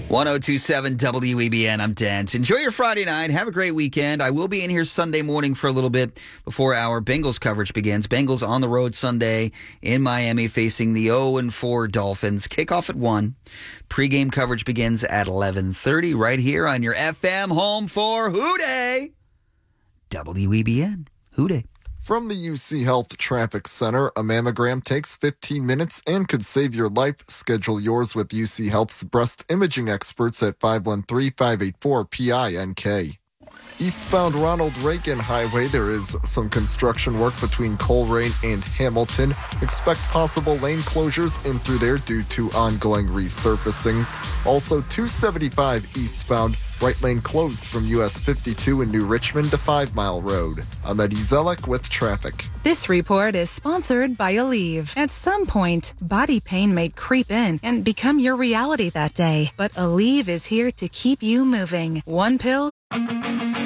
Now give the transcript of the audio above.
1027 WEBN, I'm Dent. Enjoy your Friday night. Have a great weekend. I will be in here Sunday morning for a little bit before our Bengals coverage begins. Bengals on the road Sunday in Miami facing the 0-4 Dolphins. Kickoff at 1. Pre-game coverage begins at 11:30 right here on your FM home for Houday. WEBN. Houday. From the UC Health Traffic Center, a mammogram takes 15 minutes and could save your life. Schedule yours with UC Health's breast imaging experts at 513-584-PINK. Eastbound Ronald Reagan Highway, there is some construction work between Coleraine and Hamilton. Expect possible lane closures in through there due to ongoing resurfacing. Also, 275 eastbound, right lane closed from US 52 in New Richmond to 5 Mile Road. I'm Eddie Zellick with traffic. This report is sponsored by Aleve. At some point, body pain may creep in and become your reality that day. But Aleve is here to keep you moving. One pill